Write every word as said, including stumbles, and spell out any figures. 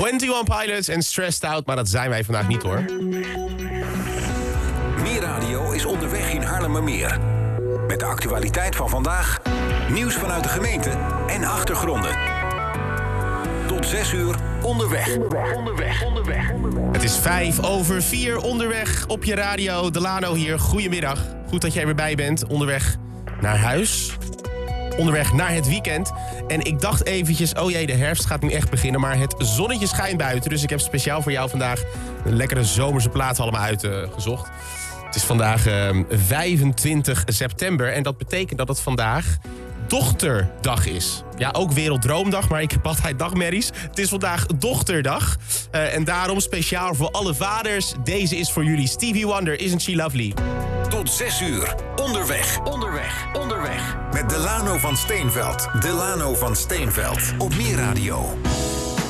eenentwintig Pilots en Stressed Out, maar dat zijn wij vandaag niet hoor. Meer Radio is onderweg in Haarlemmermeer. Met de actualiteit van vandaag, nieuws vanuit de gemeente en achtergronden. Tot zes uur onderweg. Onderweg, onderweg, onderweg. Het is vijf over vier onderweg op je radio. Delano hier, goedemiddag. Goed dat jij weer bij bent, onderweg naar huis. Onderweg naar het weekend. En ik dacht eventjes, oh jee, de herfst gaat nu echt beginnen. Maar het zonnetje schijnt buiten. Dus ik heb speciaal voor jou vandaag een lekkere zomerse plaats allemaal uitgezocht. Uh, het is vandaag uh, vijfentwintig september. En dat betekent dat het vandaag Dochterdag is. Ja, ook Werelddroomdag, maar ik heb altijd dagmerries. Het is vandaag Dochterdag. Uh, en daarom speciaal voor alle vaders. Deze is voor jullie. Stevie Wonder, Isn't She Lovely? Tot zes uur. Onderweg. Onderweg. Onderweg. Met Delano van Steenveld. Delano van Steenveld. Op Meer Radio.